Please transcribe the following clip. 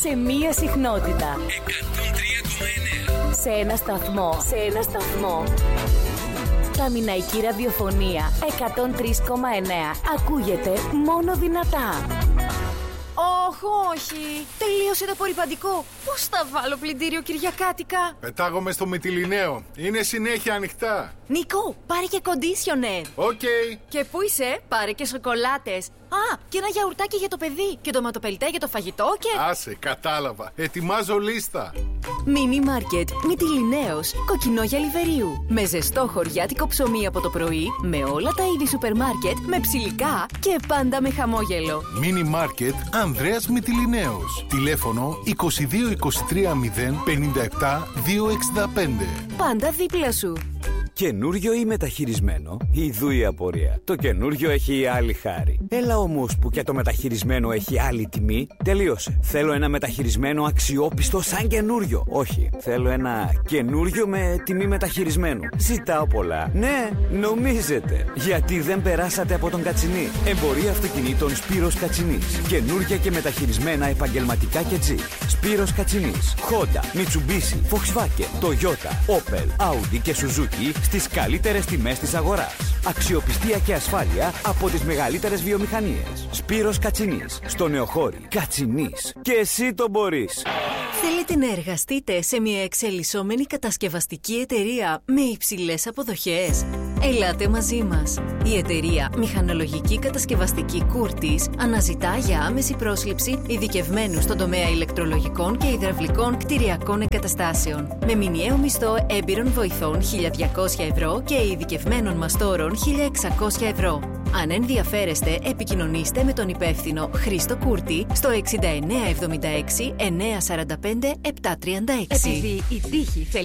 σε μία συχνότητα. 103,9. Σε ένα σταθμό. Σε ένα σταθμό. Λαμιναϊκή ραδιοφωνία 103,9. Ακούγεται μόνο δυνατά. Όχι. Τελείωσε το απορρυπαντικό. Πώς θα βάλω πλυντήριο κυριακάτικα? Πετάγομαι στο Μυτιληναίο. Είναι συνέχεια ανοιχτά. Νίκο, πάρε και κοντίσιονερ. Οκ. Και πού είσαι? Πάρε και σοκολάτες. Α, και ένα γιαουρτάκι για το παιδί. Και ντοματοπελτέ για το φαγητό και... Άσε, κατάλαβα. Ετοιμάζω λίστα. Μίνι μάρκετ Μυτιληναίος, Κοκκινόγια Λιβερίου. Με ζεστό χωριάτικο ψωμί από το πρωί, με όλα τα είδη σούπερ μάρκετ, με ψιλικά και πάντα με χαμόγελο. Μίνι μάρκετ Ανδρέας Μυτιληναίος. Τηλέφωνο 2223 057 265. Πάντα δίπλα σου. Καινούριο ή μεταχειρισμένο, ιδού η απορία. Το καινούριο έχει άλλη χάρη. Έλα όμως που και το μεταχειρισμένο έχει άλλη τιμή. Τελείωσε. Θέλω ένα μεταχειρισμένο αξιόπιστο σαν καινούριο. Όχι, θέλω ένα καινούριο με τιμή μεταχειρισμένου. Ζητάω πολλά. Ναι, νομίζετε. Γιατί δεν περάσατε από τον Κατσινί. Εμπορία αυτοκινήτων Σπύρος Κατσινής. Καινούρια και μεταχειρισμένα επαγγελματικά και τζιπ. Σπύρος Κατσινής. Honda, Mitsubishi, Volkswagen, Toyota, Opel, Audi και Suzuki στις καλύτερες τιμές της αγοράς. Αξιοπιστία και ασφάλεια από τις μεγαλύτερες βιομηχανίες. Σπύρος Κατσινής. Στο Νεοχώρι. Κατσινής. Και εσύ το μπορείς. Θέλετε να εργαστείτε σε μια εξελισσόμενη κατασκευαστική εταιρεία με υψηλές αποδοχές? Ελάτε μαζί μας. Η εταιρεία Μηχανολογική Κατασκευαστική Κούρτης αναζητά για άμεση πρόσληψη ειδικευμένου στον τομέα ηλεκτρολογικών και υδραυλικών κτηριακών εγκαταστάσεων. Με μηνιαίο μισθό έμπειρων βοηθών 1.200 ευρώ και ειδικευμένων μαστόρων 1.600 ευρώ. Αν ενδιαφέρεστε, επικοινωνήστε με τον υπεύθυνο Χρήστο Κούρτη στο 6976 945 736. Επειδή η τύχη θέλει